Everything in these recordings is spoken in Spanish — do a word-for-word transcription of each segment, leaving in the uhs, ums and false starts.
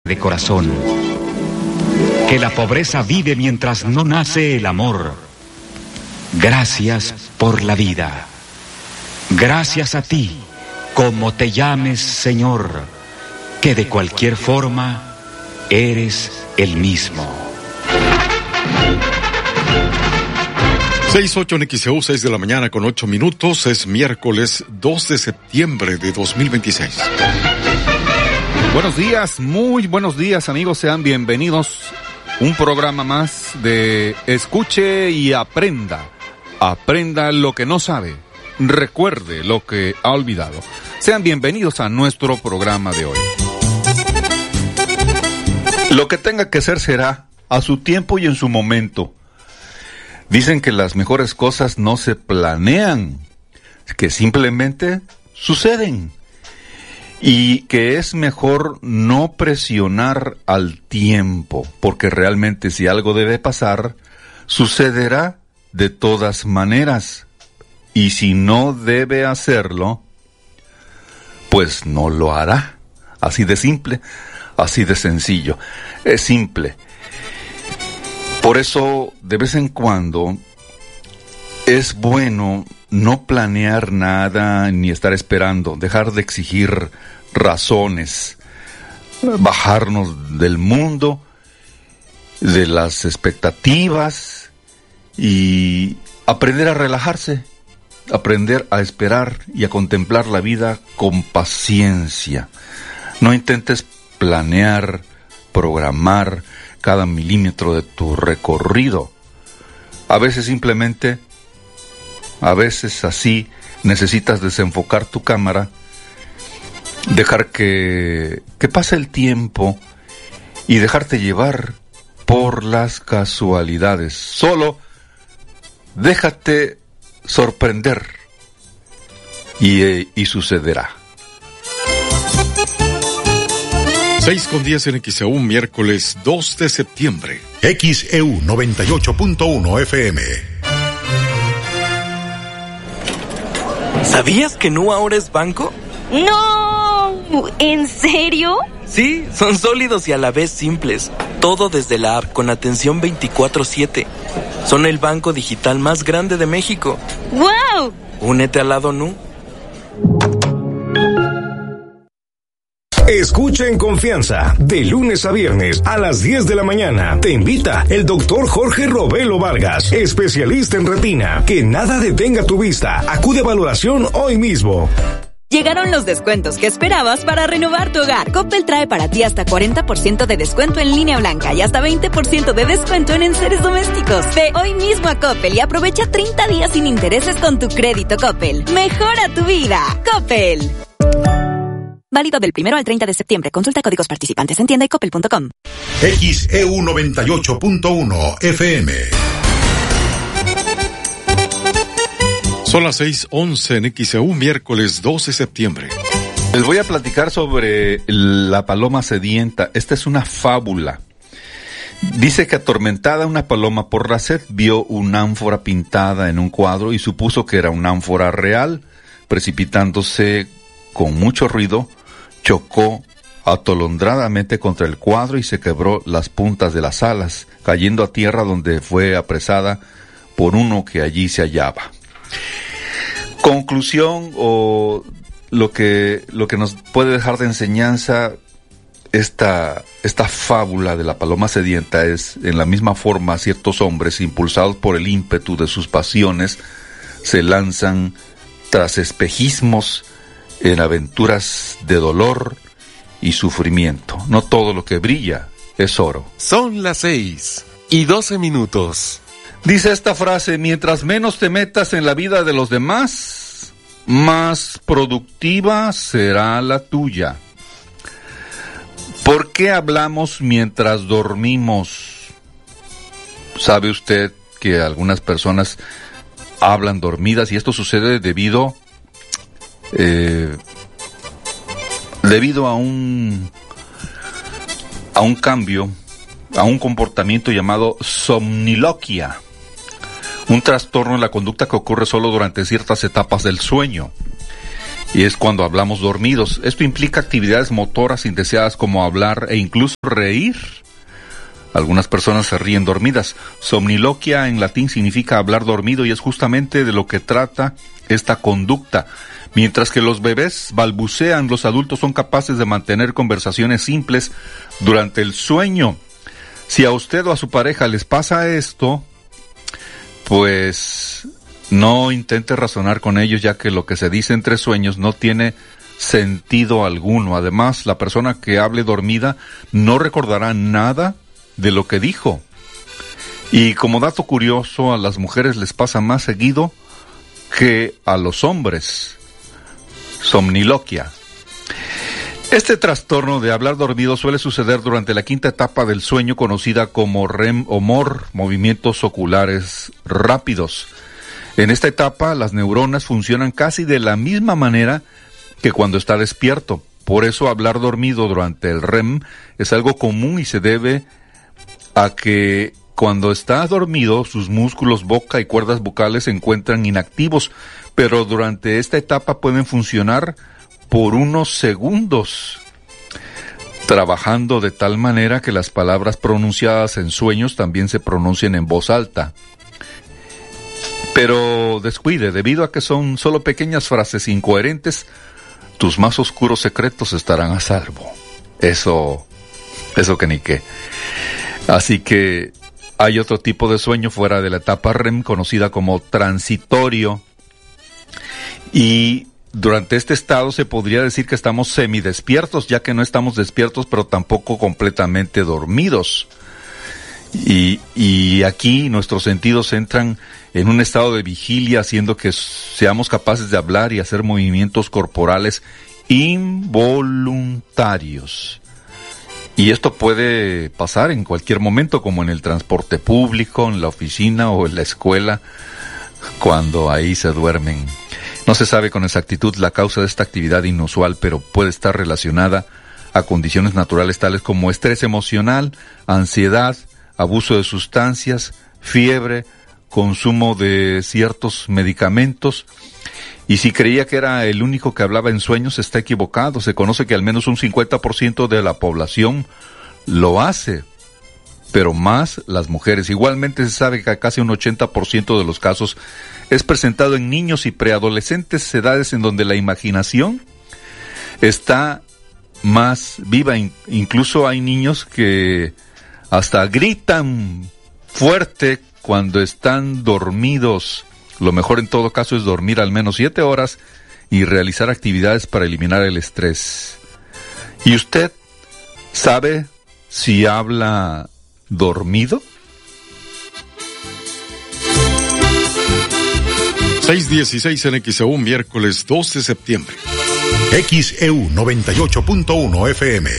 de corazón. Que la pobreza vive mientras no nace el amor. Gracias por la vida. Gracias a ti, como te llames, Señor, que de cualquier forma eres el mismo. seis ocho en X E U, seis de la mañana con ocho minutos, es miércoles dos de septiembre de dos mil veintiséis. Buenos días, muy buenos días amigos, sean bienvenidos. Un programa más de Escuche y Aprenda. Aprenda lo que no sabe, recuerde lo que ha olvidado. Sean bienvenidos a nuestro programa de hoy. Lo que tenga que ser será, a su tiempo y en su momento. Dicen que las mejores cosas no se planean, que simplemente suceden. Y que es mejor no presionar al tiempo, porque realmente si algo debe pasar, sucederá de todas maneras. Y si no debe hacerlo, pues no lo hará. Así de simple, así de sencillo. Es simple. Por eso, de vez en cuando, es bueno no planear nada ni estar esperando, dejar de exigir razones, bajarnos del mundo, de las expectativas y aprender a relajarse, aprender a esperar y a contemplar la vida con paciencia. No intentes planear, programar cada milímetro de tu recorrido. A veces simplemente, a veces así, necesitas desenfocar tu cámara, dejar que, que pase el tiempo y dejarte llevar por las casualidades. Solo déjate sorprender y, eh, y sucederá. seis con diez en X E U, miércoles dos de septiembre. X E U noventa y ocho punto uno F M. ¿Sabías que Nu ahora es banco? ¡No! ¿En serio? Sí, son sólidos y a la vez simples. Todo desde la app con atención veinticuatro siete. Son el banco digital más grande de México. ¡Wow! Únete al lado Nu. Escucha en confianza, de lunes a viernes a las diez de la mañana. Te invita el doctor Jorge Robelo Vargas, especialista en retina. Que nada detenga tu vista. Acude a valoración hoy mismo. Llegaron los descuentos que esperabas para renovar tu hogar. Coppel trae para ti hasta cuarenta por ciento de descuento en línea blanca y hasta veinte por ciento de descuento en enseres domésticos. Ve hoy mismo a Coppel y aprovecha treinta días sin intereses con tu crédito Coppel. Mejora tu vida. Coppel. Válido del primero al treinta de septiembre. Consulta códigos participantes en tienda y coppel punto com. X E U noventa y ocho punto uno F M. Son las seis once en X E U, miércoles dos de septiembre. Les voy a platicar sobre la paloma sedienta. Esta es una fábula. Dice que atormentada una paloma por la sed vio una ánfora pintada en un cuadro y supuso que era una ánfora real. Precipitándose con mucho ruido, chocó atolondradamente contra el cuadro y se quebró las puntas de las alas, cayendo a tierra donde fue apresada por uno que allí se hallaba. Conclusión o lo que, lo que nos puede dejar de enseñanza esta, esta fábula de la paloma sedienta es, en la misma forma, ciertos hombres, impulsados por el ímpetu de sus pasiones, se lanzan tras espejismos en aventuras de dolor y sufrimiento. No todo lo que brilla es oro. Son las seis y doce minutos. Dice esta frase: mientras menos te metas en la vida de los demás, más productiva será la tuya. ¿Por qué hablamos mientras dormimos? ¿Sabe usted que algunas personas hablan dormidas y esto sucede debido Eh, debido a un a un cambio, a un comportamiento llamado somniloquia, un trastorno en la conducta que ocurre solo durante ciertas etapas del sueño? y es cuando hablamos dormidos. Esto implica actividades motoras indeseadas como hablar e incluso reír. Algunas personas se ríen dormidas. Somniloquia en latín significa hablar dormido y es justamente de lo que trata esta conducta. Mientras que los bebés balbucean, los adultos son capaces de mantener conversaciones simples durante el sueño. Si a usted o a su pareja les pasa esto, pues no intente razonar con ellos, ya que lo que se dice entre sueños no tiene sentido alguno. Además, la persona que hable dormida no recordará nada de lo que dijo. Y como dato curioso, a las mujeres les pasa más seguido que a los hombres. Somniloquia. Este trastorno de hablar dormido suele suceder durante la quinta etapa del sueño, conocida como R E M o M O R, movimientos oculares rápidos. En esta etapa, las neuronas funcionan casi de la misma manera que cuando está despierto. Por eso hablar dormido durante el R E M es algo común y se debe a que cuando está dormido, sus músculos, boca y cuerdas vocales se encuentran inactivos, pero durante esta etapa pueden funcionar por unos segundos, trabajando de tal manera que las palabras pronunciadas en sueños también se pronuncien en voz alta. Pero descuide, debido a que son solo pequeñas frases incoherentes, tus más oscuros secretos estarán a salvo. Eso, eso que ni qué. Así que hay otro tipo de sueño fuera de la etapa R E M, conocida como transitorio, y durante este estado se podría decir que estamos semidespiertos, ya que no estamos despiertos, pero tampoco completamente dormidos. Y, y aquí nuestros sentidos entran en un estado de vigilia, haciendo que seamos capaces de hablar y hacer movimientos corporales involuntarios. Y esto puede pasar en cualquier momento, como en el transporte público, en la oficina o en la escuela, cuando ahí se duermen. No se sabe con exactitud la causa de esta actividad inusual, pero puede estar relacionada a condiciones naturales tales como estrés emocional, ansiedad, abuso de sustancias, fiebre, consumo de ciertos medicamentos. Y si creía que era el único que hablaba en sueños, está equivocado. Se conoce que al menos un cincuenta por ciento de la población lo hace, pero más las mujeres. Igualmente se sabe que casi un ochenta por ciento de los casos es presentado en niños y preadolescentes, edades en donde la imaginación está más viva. Incluso hay niños que hasta gritan fuerte cuando están dormidos. Lo mejor en todo caso es dormir al menos siete horas y realizar actividades para eliminar el estrés. ¿Y usted sabe si habla dormido? seis dieciséis en X E U, miércoles dos de septiembre. X E U noventa y ocho punto uno F M.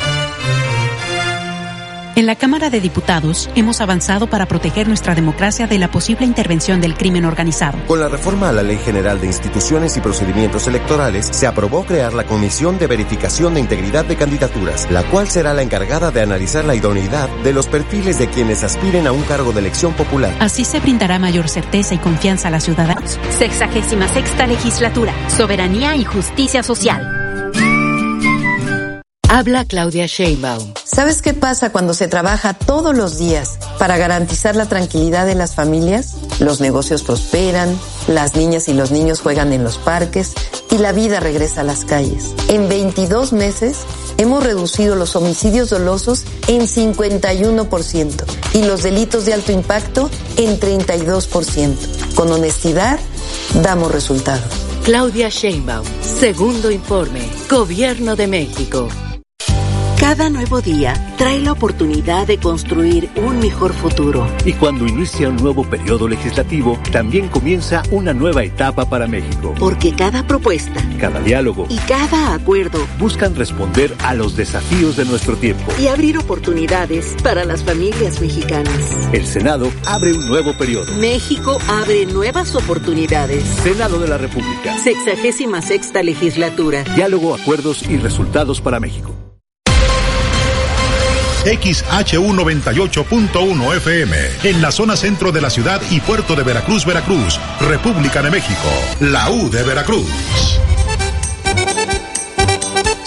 En la Cámara de Diputados hemos avanzado para proteger nuestra democracia de la posible intervención del crimen organizado. Con la reforma a la Ley General de Instituciones y Procedimientos Electorales, se aprobó crear la Comisión de Verificación de Integridad de Candidaturas, la cual será la encargada de analizar la idoneidad de los perfiles de quienes aspiren a un cargo de elección popular. Así se brindará mayor certeza y confianza a la ciudadanía. Sexagésima sexta Legislatura. Soberanía y Justicia Social. Habla Claudia Sheinbaum. ¿Sabes qué pasa cuando se trabaja todos los días para garantizar la tranquilidad de las familias? Los negocios prosperan, las niñas y los niños juegan en los parques y la vida regresa a las calles. En veintidós meses hemos reducido los homicidios dolosos en cincuenta y uno por ciento y los delitos de alto impacto en treinta y dos por ciento. Con honestidad, damos resultados. Claudia Sheinbaum, segundo informe, Gobierno de México. Cada nuevo día trae la oportunidad de construir un mejor futuro. Y cuando inicia un nuevo periodo legislativo, también comienza una nueva etapa para México. Porque cada propuesta, cada diálogo y cada acuerdo buscan responder a los desafíos de nuestro tiempo y abrir oportunidades para las familias mexicanas. El Senado abre un nuevo periodo. México abre nuevas oportunidades. Senado de la República. Sexagésima sexta Legislatura. Diálogo, acuerdos y resultados para México. X H U noventa y ocho punto uno F M, en la zona centro de la ciudad y puerto de Veracruz, Veracruz, República de México, la U de Veracruz.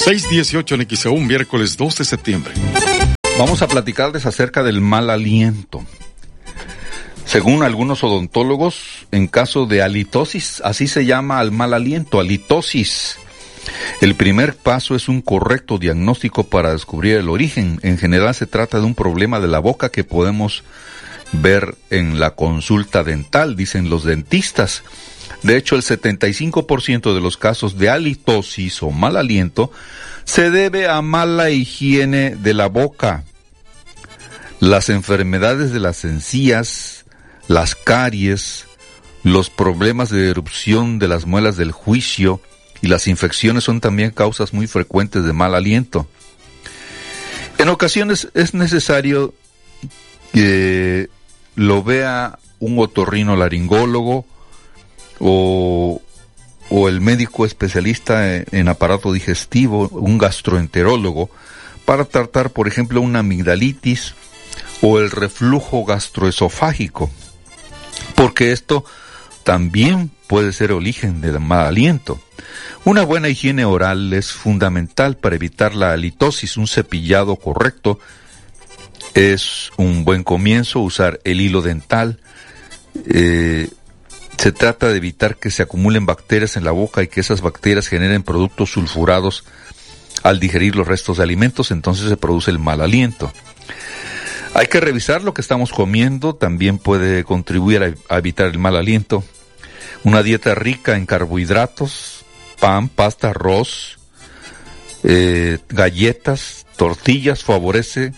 seis dieciocho en X E U, miércoles dos de septiembre. Vamos a platicarles acerca del mal aliento. Según algunos odontólogos, en caso de halitosis, así se llama al mal aliento, halitosis. El primer paso es un correcto diagnóstico para descubrir el origen. En general se trata de un problema de la boca que podemos ver en la consulta dental, dicen los dentistas. De hecho, el setenta y cinco por ciento de los casos de halitosis o mal aliento se debe a mala higiene de la boca. Las enfermedades de las encías, las caries, los problemas de erupción de las muelas del juicio y las infecciones son también causas muy frecuentes de mal aliento. En ocasiones es necesario que lo vea un otorrinolaringólogo o, o el médico especialista en, en aparato digestivo, un gastroenterólogo, para tratar, por ejemplo, una amigdalitis o el reflujo gastroesofágico, porque esto también puede ser origen del mal aliento. Una buena higiene oral es fundamental para evitar la halitosis. Un cepillado correcto es un buen comienzo. Usar el hilo dental. Eh, se trata de evitar que se acumulen bacterias en la boca y que esas bacterias generen productos sulfurados al digerir los restos de alimentos, entonces se produce el mal aliento. Hay que revisar lo que estamos comiendo, también puede contribuir a, a evitar el mal aliento. Una dieta rica en carbohidratos, pan, pasta, arroz, eh, galletas, tortillas, favorece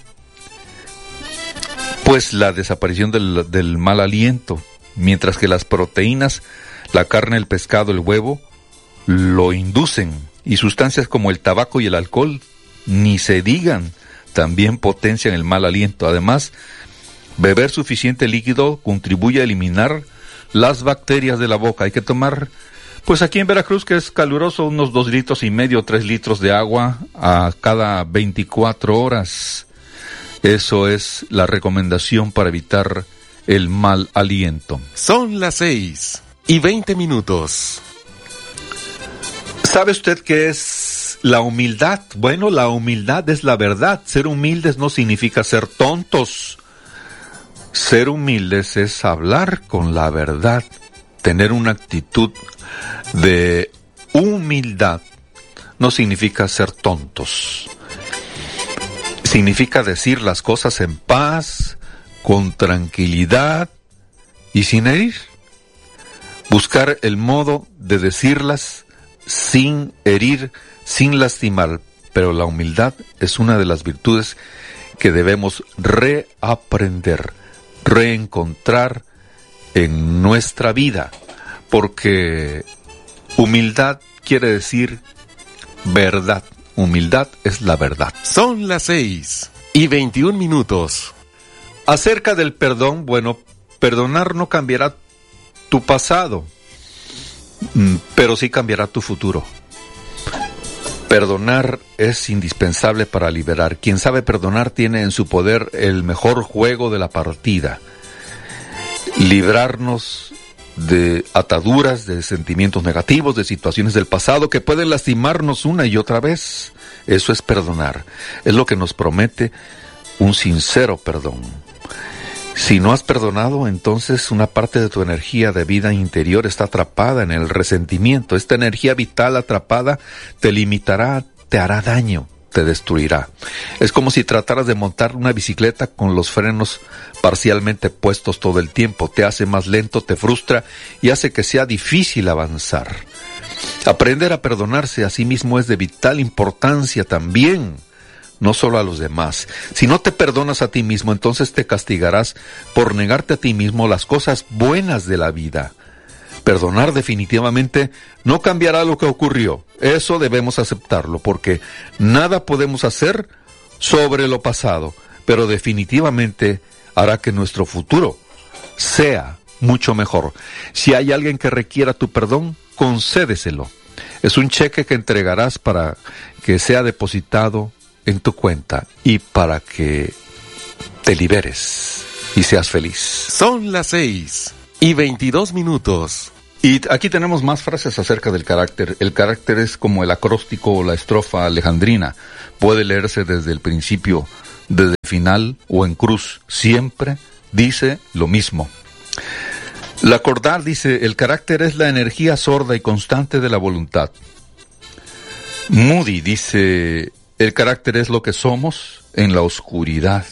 pues la desaparición del, del mal aliento, mientras que las proteínas, la carne, el pescado, el huevo, lo inducen, y sustancias como el tabaco y el alcohol, ni se digan, también potencian el mal aliento. Además, beber suficiente líquido contribuye a eliminar las bacterias de la boca. Hay que tomar, pues aquí en Veracruz, que es caluroso, unos dos litros y medio, tres litros de agua a cada veinticuatro horas. Eso es la recomendación para evitar el mal aliento. Son las seis y veinte minutos. ¿Sabe usted qué es la humildad? Bueno, la humildad es la verdad. Ser humildes no significa ser tontos. Ser humildes es hablar con la verdad, tener una actitud de humildad. No significa ser tontos. Significa decir las cosas en paz, con tranquilidad y sin herir. Buscar el modo de decirlas sin herir, sin lastimar. Pero la humildad es una de las virtudes que debemos reaprender, reencontrar en nuestra vida, porque humildad quiere decir verdad. Humildad es la verdad. Son las seis y veintiún minutos. Acerca del perdón, bueno, perdonar no cambiará tu pasado, pero sí cambiará tu futuro. Perdonar es indispensable para liberar. Quien sabe perdonar tiene en su poder el mejor juego de la partida. Librarnos de ataduras, de sentimientos negativos, de situaciones del pasado que pueden lastimarnos una y otra vez. Eso es perdonar. Es lo que nos promete un sincero perdón. Si no has perdonado, entonces una parte de tu energía de vida interior está atrapada en el resentimiento. Esta energía vital atrapada te limitará, te hará daño, te destruirá. Es como si trataras de montar una bicicleta con los frenos parcialmente puestos todo el tiempo. Te hace más lento, te frustra y hace que sea difícil avanzar. Aprender a perdonarse a sí mismo es de vital importancia también, no solo a los demás. Si no te perdonas a ti mismo, entonces te castigarás por negarte a ti mismo las cosas buenas de la vida. Perdonar definitivamente no cambiará lo que ocurrió. Eso debemos aceptarlo, porque nada podemos hacer sobre lo pasado, pero definitivamente hará que nuestro futuro sea mucho mejor. Si hay alguien que requiera tu perdón, concédeselo. Es un cheque que entregarás para que sea depositado en tu cuenta y para que te liberes y seas feliz. Son las seis y veintidós minutos. Y aquí tenemos más frases acerca del carácter. El carácter es como el acróstico o la estrofa alejandrina. Puede leerse desde el principio, desde el final o en cruz. Siempre dice lo mismo. La Cordal dice, el carácter es la energía sorda y constante de la voluntad. Moody dice, el carácter es lo que somos en la oscuridad.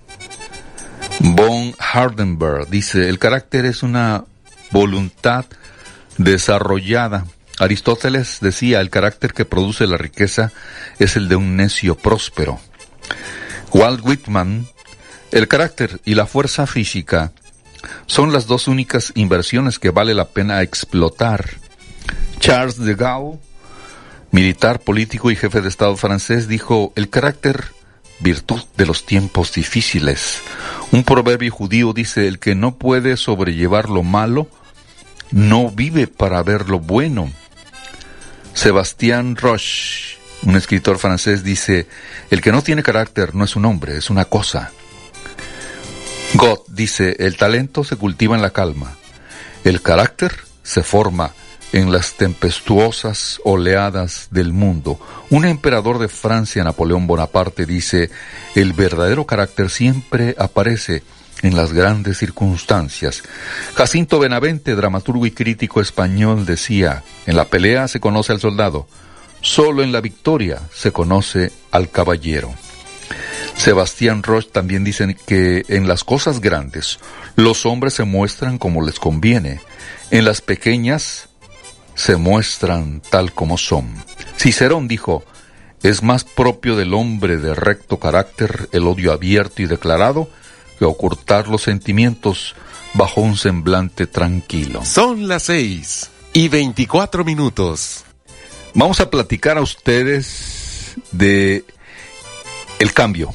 Von Hardenberg dice, el carácter es una voluntad desarrollada. Aristóteles decía, el carácter que produce la riqueza es el de un necio próspero. Walt Whitman, el carácter y la fuerza física son las dos únicas inversiones que vale la pena explotar. Charles de Gaulle, militar, político y jefe de Estado francés, dijo, el carácter, virtud de los tiempos difíciles. Un proverbio judío dice, el que no puede sobrellevar lo malo, no vive para ver lo bueno. Sébastien Roche, un escritor francés, dice, el que no tiene carácter no es un hombre, es una cosa. Gott dice, el talento se cultiva en la calma, el carácter se forma en las tempestuosas oleadas del mundo. Un emperador de Francia, Napoleón Bonaparte, dice, el verdadero carácter siempre aparece en las grandes circunstancias. Jacinto Benavente, dramaturgo y crítico español, decía, en la pelea se conoce al soldado, solo en la victoria se conoce al caballero. Sebastián Roche también dice que en las cosas grandes los hombres se muestran como les conviene, en las pequeñas se muestran tal como son. Cicerón dijo, es más propio del hombre de recto carácter el odio abierto y declarado que ocultar los sentimientos bajo un semblante tranquilo. Son las seis y veinticuatro minutos. Vamos a platicar a ustedes de el cambio.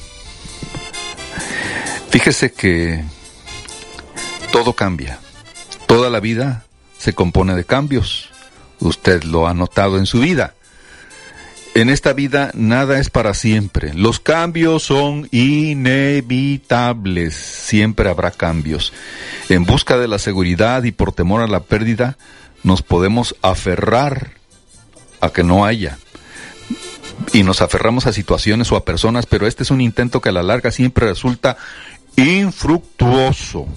Fíjese que todo cambia. Toda la vida se compone de cambios. Usted lo ha notado en su vida. En esta vida nada es para siempre. Los cambios son inevitables. Siempre habrá cambios. En busca de la seguridad y por temor a la pérdida, nos podemos aferrar a que no haya. Y nos aferramos a situaciones o a personas, pero este es un intento que a la larga siempre resulta infructuoso.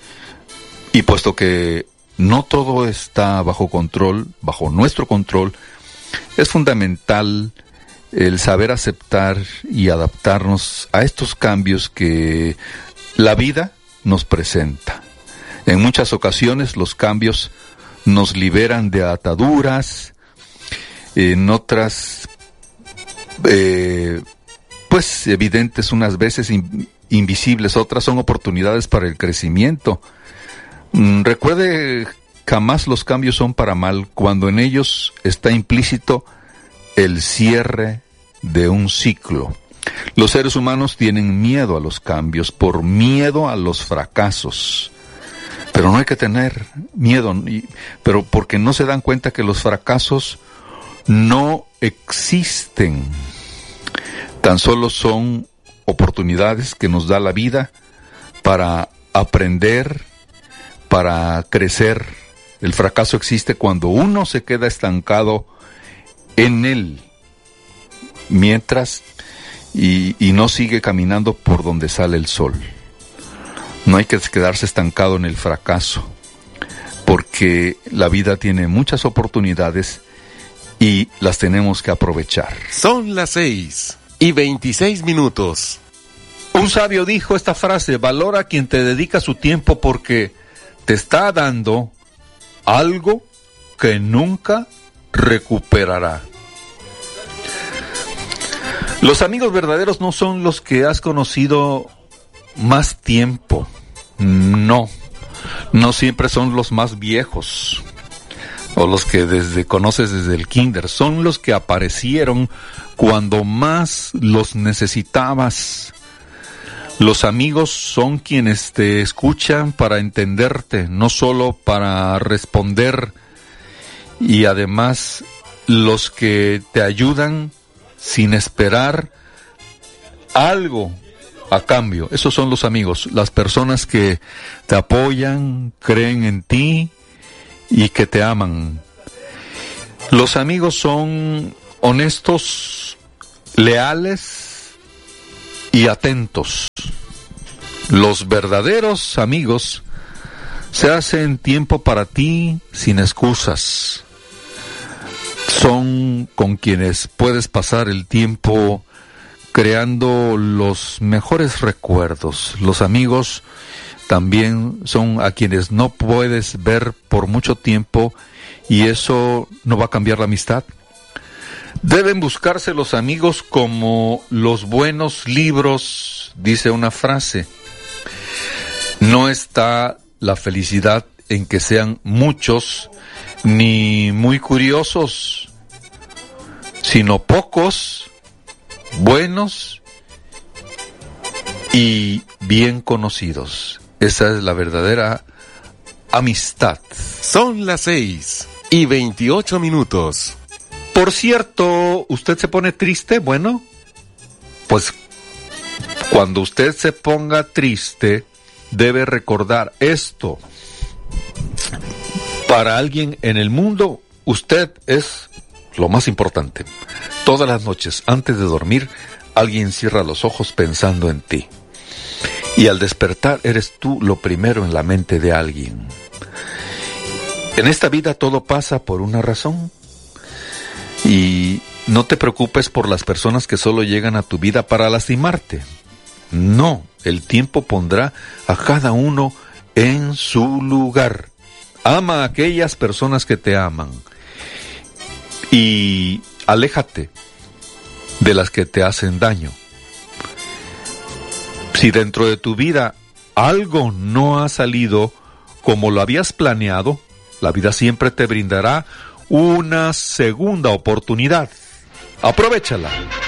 Y puesto que no todo está bajo control, bajo nuestro control, es fundamental el saber aceptar y adaptarnos a estos cambios que la vida nos presenta. En muchas ocasiones los cambios nos liberan de ataduras, en otras, eh, pues evidentes unas veces, in, invisibles, otras son oportunidades para el crecimiento. Mm, recuerde, jamás los cambios son para mal, cuando en ellos está implícito el cierre de un ciclo. Los seres humanos tienen miedo a los cambios, por miedo a los fracasos. Pero no hay que tener miedo, pero porque no se dan cuenta que los fracasos no existen. Tan solo son oportunidades que nos da la vida para aprender, para crecer. El fracaso existe cuando uno se queda estancado en él, mientras y, y no sigue caminando por donde sale el sol. No hay que quedarse estancado en el fracaso, porque la vida tiene muchas oportunidades y las tenemos que aprovechar. Son las seis y veintiséis minutos. Un sabio dijo esta frase: valora a quien te dedica su tiempo porque te está dando algo que nunca recuperará. Los amigos verdaderos no son los que has conocido más tiempo. No, no siempre son los más viejos o los que desde conoces desde el kinder. Son los que aparecieron cuando más los necesitabas. Los amigos son quienes te escuchan para entenderte, no solo para responder, y además los que te ayudan sin esperar algo a cambio. Esos son los amigos, las personas que te apoyan, creen en ti y que te aman. Los amigos son honestos, leales y atentos. Los verdaderos amigos se hacen tiempo para ti sin excusas. Son con quienes puedes pasar el tiempo creando los mejores recuerdos. Los amigos también son a quienes no puedes ver por mucho tiempo y eso no va a cambiar la amistad. Deben buscarse los amigos como los buenos libros, dice una frase. No está la felicidad en que sean muchos ni muy curiosos, sino pocos, buenos y bien conocidos. Esa es la verdadera amistad. Son las seis y veintiocho minutos. Por cierto, ¿usted se pone triste? Bueno, pues cuando usted se ponga triste, debe recordar esto. Para alguien en el mundo, usted es lo más importante. Todas las noches, antes de dormir, alguien cierra los ojos pensando en ti. Y al despertar, eres tú lo primero en la mente de alguien. En esta vida todo pasa por una razón. Y no te preocupes por las personas que solo llegan a tu vida para lastimarte. No, el tiempo pondrá a cada uno en su lugar. Ama a aquellas personas que te aman y aléjate de las que te hacen daño. Si dentro de tu vida algo no ha salido como lo habías planeado, la vida siempre te brindará una segunda oportunidad. Aprovéchala.